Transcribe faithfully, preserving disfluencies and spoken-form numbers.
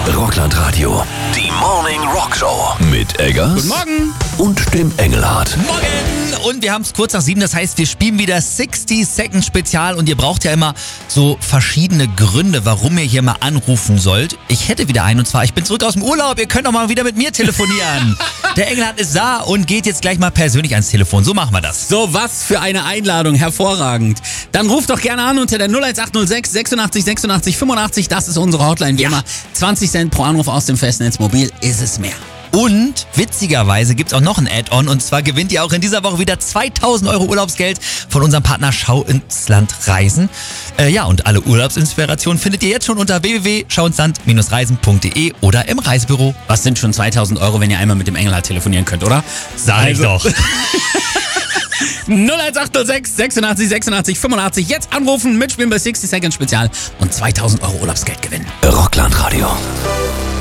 Rockland Radio. Die Morning Rock Show. Mit Eggers. Guten Morgen. Und dem Engelhardt. Morgen. Und wir haben es kurz nach sieben, das heißt, wir spielen wieder sixty Second Spezial und ihr braucht ja immer so verschiedene Gründe, warum ihr hier mal anrufen sollt. Ich hätte wieder einen und zwar, ich bin zurück aus dem Urlaub, ihr könnt doch mal wieder mit mir telefonieren. Der Engelhardt ist da und geht jetzt gleich mal persönlich ans Telefon. So machen wir das. So, was für eine Einladung, hervorragend. Dann ruft doch gerne an unter der null eins acht null sechs sechsundachtzig sechsundachtzig fünfundachtzig, das ist unsere Hotline, wie Ja. immer. zwanzig Cent pro Anruf aus dem Festnetz mobil, ist es mehr. Und witzigerweise gibt's auch noch ein Add-on und zwar gewinnt ihr auch in dieser Woche wieder zweitausend Euro Urlaubsgeld von unserem Partner Schau ins Land Reisen. Äh, ja, und alle Urlaubsinspirationen findet ihr jetzt schon unter w w w punkt schau ins land reisen punkt d e oder im Reisebüro. Was sind schon zweitausend Euro, wenn ihr einmal mit dem Engelhardt telefonieren könnt, oder? Sag ich doch. null eins acht null sechs sechsundachtzig sechsundachtzig fünfundachtzig. Jetzt anrufen, mitspielen bei sixty Second Spezial und zweitausend Euro Urlaubsgeld gewinnen. Rockland Radio.